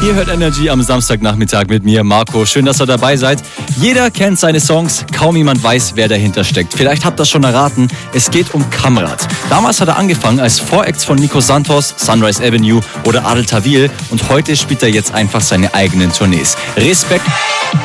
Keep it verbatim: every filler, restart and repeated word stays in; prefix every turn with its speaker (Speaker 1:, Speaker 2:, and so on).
Speaker 1: Ihr hört Energy am Samstagnachmittag mit mir, Marco. Schön, dass ihr dabei seid. Jeder kennt seine Songs, kaum jemand weiß, wer dahinter steckt. Vielleicht habt ihr das schon erraten, es geht um Kamrat. Damals hat er angefangen als Vorex von Nico Santos, Sunrise Avenue oder Adel Tawil und heute spielt er jetzt einfach seine eigenen Tournees. Respekt.